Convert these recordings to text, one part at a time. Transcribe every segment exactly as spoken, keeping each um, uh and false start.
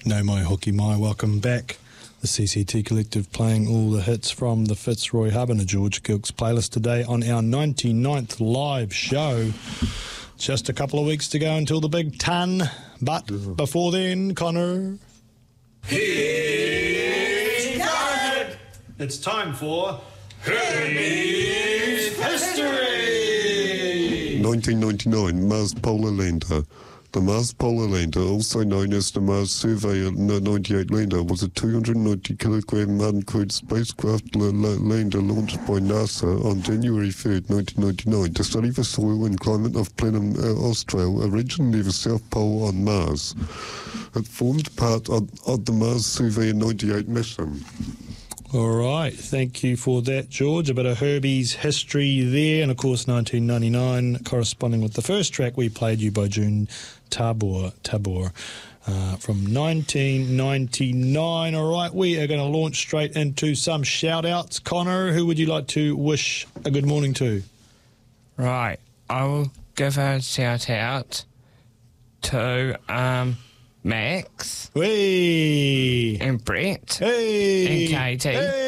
No Mai Hoki Mai, welcome back. The C C T Collective playing all the hits from the Fitzroy Hub and a George Gilks playlist today on our ninety-ninth live show. Just a couple of weeks to go until the big ton, but before then, Connor. He's got it! It's time for Herbie's History! nineteen ninety-nine, Mars Polar Lander. The Mars Polar Lander, also known as the Mars Surveyor ninety-eight Lander, was a two hundred ninety kilogram uncrewed spacecraft lander launched by NASA on January third, nineteen ninety-nine to study the soil and climate of planet Austral, originally the South Pole on Mars. It formed part of, of the Mars Surveyor ninety-eight mission. All right, thank you for that, George. A bit of Herbie's history there, and of course nineteen ninety-nine, corresponding with the first track we played you by June Tabor, Tabor uh, from nineteen ninety-nine. All right, we are going to launch straight into some shout-outs. Connor, who would you like to wish a good morning to? Right, I will give a shout-out to um, Max. Hey! And Brett. Hey! And Katie.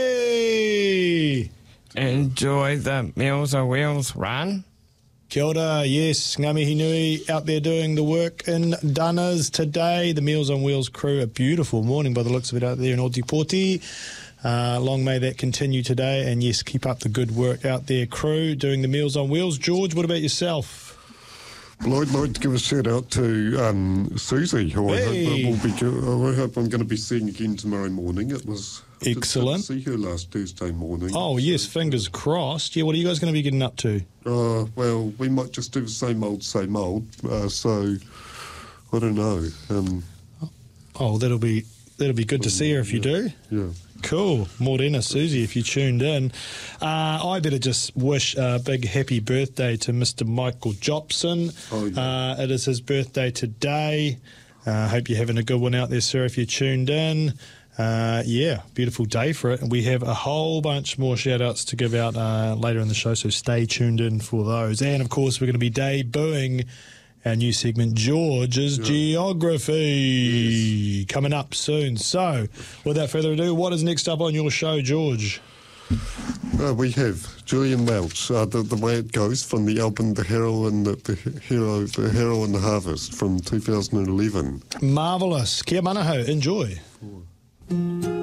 Hey! Enjoy the Meals on Wheels run. Kia ora, yes, Ngā mihi nui out there doing the work in Dunners today. The Meals on Wheels crew, a beautiful morning by the looks of it out there in Otipoti. Uh, long may that continue today, and yes, keep up the good work out there, crew, doing the Meals on Wheels. George, what about yourself? Well, I'd like to give a shout out to um, Susie, who Hey. I, hope will be, I hope I'm going to be seeing again tomorrow morning. It was Excellent. Good to see her last Thursday morning. Oh, yes, fingers crossed. Yeah, what are you guys going to be getting up to? Uh, well, we might just do the same old, same old. Uh, so, I don't know. Um, Oh, that'll be that'll be good to see her if you do. yeah. Cool. Morena, Susie, if you tuned in. Uh, I better just wish a big happy birthday to Mister Michael Jobson. Oh, yeah. uh, it is his birthday today. I uh, hope you're having a good one out there, sir, if you tuned in. Uh, yeah, beautiful day for it. And we have a whole bunch more shout-outs to give out uh, later in the show, so stay tuned in for those. And, of course, we're going to be debuting our new segment, George's Yeah. Geography, yes, coming up soon. So, without further ado, what is next up on your show, George? Uh, we have Julian Welch, uh, the, the way it goes, from the album The Hero and the, the Hero, the Hero and the Harvest from two thousand eleven. Marvellous. Kia manaho. Enjoy.